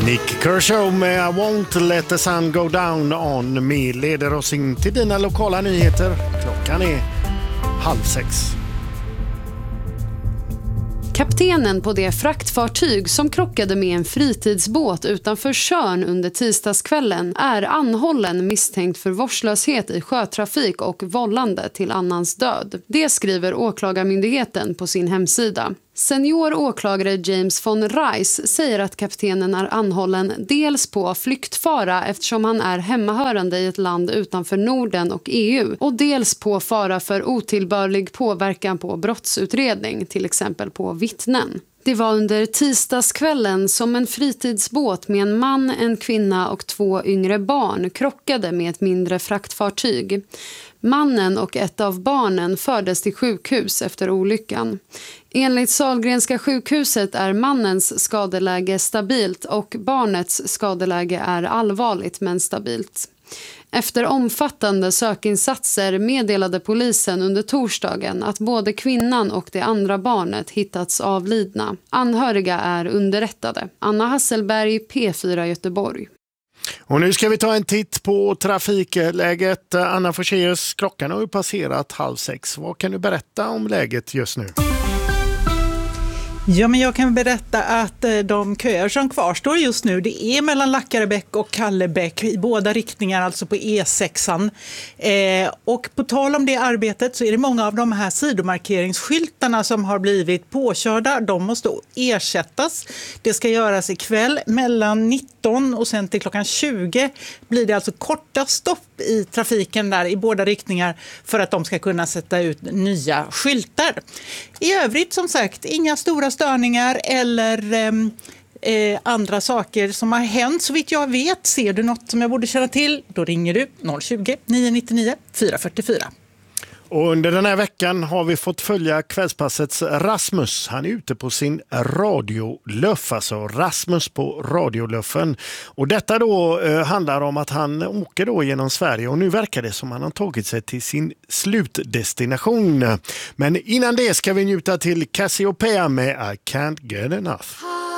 Nick Kershaw med I won't let the sun go down on me leder oss in till dina lokala nyheter. Klockan är 5:30. Kaptenen på det fraktfartyg som krockade med en fritidsbåt utanför Tjörn under tisdagskvällen är anhållen misstänkt för vårdslöshet i sjötrafik och vållande till annans död. Det skriver åklagarmyndigheten på sin hemsida. Senior åklagare James von Rice säger att kaptenen är anhållen dels på flyktfara eftersom han är hemmahörande i ett land utanför Norden och EU och dels på fara för otillbörlig påverkan på brottsutredning, till exempel på vittnen. Det var under tisdagskvällen som en fritidsbåt med en man, en kvinna och 2 yngre barn krockade med ett mindre fraktfartyg. Mannen och ett av barnen fördes till sjukhus efter olyckan. Enligt Sahlgrenska sjukhuset är mannens skadeläge stabilt och barnets skadeläge är allvarligt men stabilt. Efter omfattande sökinsatser meddelade polisen under torsdagen att både kvinnan och det andra barnet hittats avlidna. Anhöriga är underrättade. Anna Hasselberg, P4 Göteborg. Och nu ska vi ta en titt på trafikläget. Anna Forselius, klockan har ju passerat 5:30. Vad kan du berätta om läget just nu? Ja, men jag kan berätta att de köer som kvarstår just nu, det är mellan Lackarebäck och Kallebäck i båda riktningar, alltså på E6an. Och på tal om det arbetet så är det många av de här sidomarkeringsskyltarna som har blivit påkörda. De måste ersättas. Det ska göras ikväll mellan 19 och sen till klockan 20 blir det alltså korta stopp i trafiken där i båda riktningar för att de ska kunna sätta ut nya skyltar. I övrigt som sagt, inga stora störningar eller andra saker som har hänt så vitt jag vet. Ser du något som jag borde känna till, då ringer du 020-999 444. Och under den här veckan har vi fått följa kvällspassets Rasmus. Han är ute på sin radioluff, alltså Rasmus på radioluffen. Och detta då handlar om att han åker då genom Sverige och nu verkar det som han har tagit sig till sin slutdestination. Men innan det ska vi njuta till Cassiopeia med I Can't Get Enough.